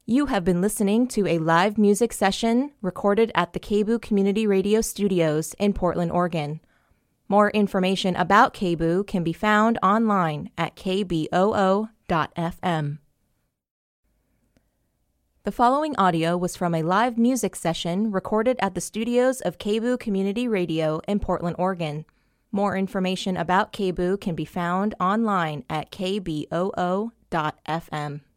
You have been listening to a live music session recorded at the KBOO Community Radio Studios in Portland, Oregon. More information about KBOO can be found online at kboo.fm. The following audio was from a live music session recorded at the studios of KBOO Community Radio in Portland, Oregon. More information about KBOO can be found online at kboo.fm.